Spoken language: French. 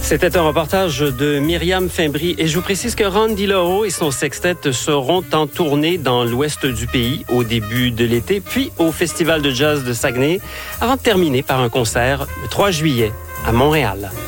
C'était un reportage de Myriam Fimbry et je vous précise que Randy Lao et son sextet seront en tournée dans l'ouest du pays au début de l'été, puis au Festival de jazz de Saguenay, avant de terminer par un concert le 3 juillet à Montréal.